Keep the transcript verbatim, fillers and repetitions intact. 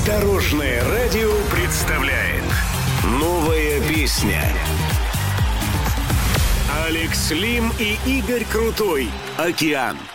Дорожное радио представляет новая песня. Алекс Лим и Игорь Крутой. «Океан».